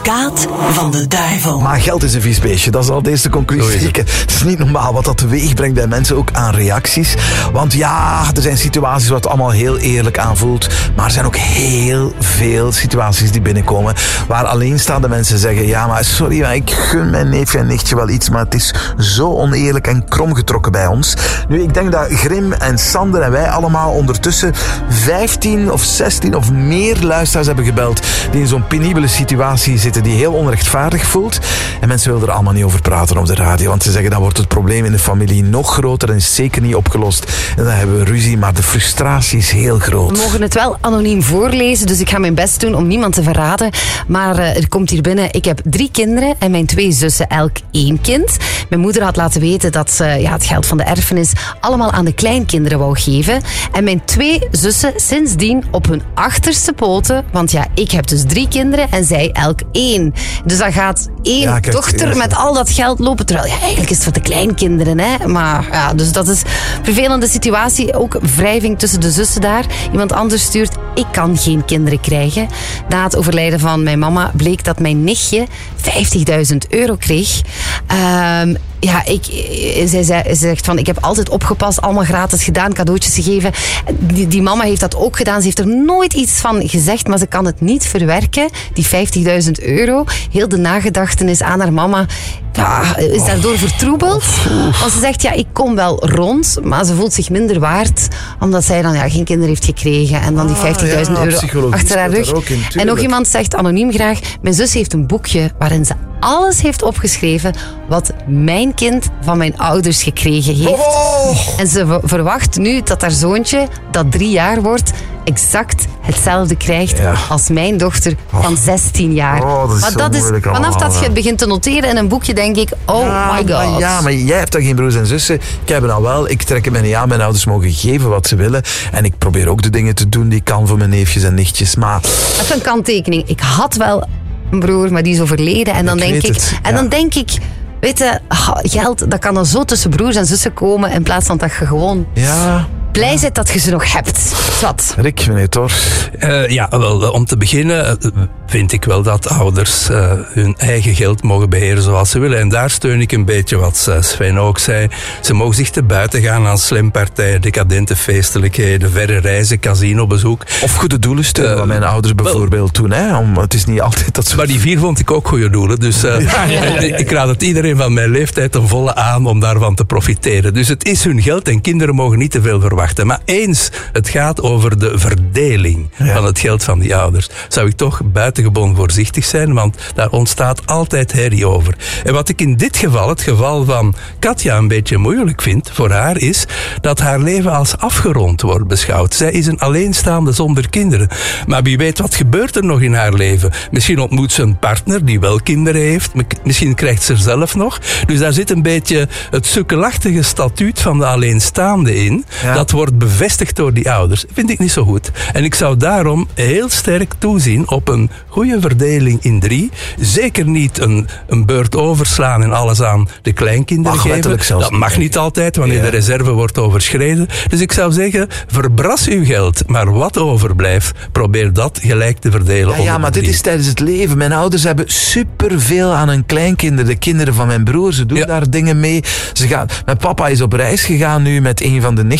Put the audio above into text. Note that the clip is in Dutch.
advocaat van de duivel. Maar geld is een vies beestje, dat is al deze conclusie. Het is niet normaal wat dat teweeg brengt bij mensen, ook aan reacties. Want ja, er zijn situaties waar het allemaal heel eerlijk aanvoelt. Maar er zijn ook heel veel situaties die binnenkomen waar alleenstaande mensen zeggen, ja, maar sorry, maar ik gun mijn neefje en nichtje wel iets, maar het is zo oneerlijk en kromgetrokken bij ons. Nu, ik denk dat Grim en Sander en wij allemaal ondertussen 15 of 16 of meer luisteraars hebben gebeld die in zo'n penibele situatie zitten die heel onrechtvaardig voelt. En mensen willen er allemaal niet over praten op de radio, want ze zeggen dan wordt het probleem in de familie nog groter en is zeker niet opgelost. En dan hebben we ruzie, maar de frustratie is heel groot. We mogen het wel anoniem voorlezen, dus ik ga mijn best doen om niemand te verraden. Maar er komt hier binnen, ik heb 3 kinderen en mijn 2 zussen, elk 1 kind. Mijn moeder had laten weten dat ze het geld van de erfenis allemaal aan de kleinkinderen wou geven. En mijn 2 zussen sindsdien op hun achterste poten, want ja, ik heb dus 3 kinderen en zij elk 1. Dus dan gaat 1 dochter met al dat geld lopen, terwijl eigenlijk is het voor de kleinkinderen. Hè? Maar ja, dus dat is een vervelende situatie. Ook wrijving tussen de zussen daar. Iemand anders stuurt, ik kan geen kinderen krijgen. Na het overlijden van mijn mama bleek dat mijn nichtje 50.000 euro kreeg. Zij zegt van, ik heb altijd opgepast, allemaal gratis gedaan, cadeautjes gegeven. Die mama heeft dat ook gedaan. Ze heeft er nooit iets van gezegd, maar ze kan het niet verwerken. Die 50.000 euro. Heel de nagedachtenis aan haar mama is daardoor vertroebeld. Want ze zegt, ik kom wel rond, maar ze voelt zich minder waard, omdat zij dan geen kinderen heeft gekregen. En dan die 50.000 euro achter haar rug. En nog iemand zegt anoniem graag, mijn zus heeft een boekje waarin ze alles heeft opgeschreven wat mijn kind van mijn ouders gekregen heeft. En ze verwacht nu dat haar zoontje, dat 3 jaar wordt, exact hetzelfde krijgt als mijn dochter van 16 jaar. Maar dat is vanaf dat je begint te noteren in een boekje, denk ik, my god. Maar jij hebt dan geen broers en zussen. Ik heb dan wel. Ik trek het me niet aan. Mijn ouders mogen geven wat ze willen. En ik probeer ook de dingen te doen die ik kan voor mijn neefjes en nichtjes. Maar even een kanttekening. Ik had wel een broer, maar die is overleden. En dan denk ik, weet je, geld, dat kan dan zo tussen broers en zussen komen, in plaats van dat je gewoon blij bent dat je ze nog hebt. Wat? Rick, meneer Thor. Om te beginnen vind ik wel dat ouders hun eigen geld mogen beheren zoals ze willen. En daar steun ik een beetje wat Sven ook zei. Ze mogen zich te buiten gaan aan slimpartijen, decadente feestelijkheden, verre reizen, casinobezoek. Of goede doelen steunen, wat mijn ouders bijvoorbeeld doen. Hè? Het is niet altijd dat ze... Maar die 4 vond ik ook goede doelen. Dus ik raad het iedereen van mijn leeftijd ten volle aan om daarvan te profiteren. Dus het is hun geld en kinderen mogen niet te veel verwachten. Maar eens het gaat over de verdeling van het geld van die ouders, zou ik toch buitengewoon voorzichtig zijn, want daar ontstaat altijd herrie over. En wat ik in dit geval, het geval van Katja, een beetje moeilijk vind voor haar, is dat haar leven als afgerond wordt beschouwd. Zij is een alleenstaande zonder kinderen. Maar wie weet, wat gebeurt er nog in haar leven? Misschien ontmoet ze een partner die wel kinderen heeft, misschien krijgt ze er zelf nog. Dus daar zit een beetje het sukkelachtige statuut van de alleenstaande in. Dat wordt bevestigd door die ouders. Vind ik niet zo goed. En ik zou daarom heel sterk toezien op een goede verdeling in 3. Zeker niet een beurt overslaan en alles aan de kleinkinderen geven. Dat mag niet altijd, wanneer de reserve wordt overschreden. Dus ik zou zeggen, verbras uw geld. Maar wat overblijft, probeer dat gelijk te verdelen. Maar dit is tijdens het leven. Mijn ouders hebben superveel aan hun kleinkinderen. De kinderen van mijn broer, ze doen daar dingen mee. Mijn papa is op reis gegaan nu met een van de nichtjes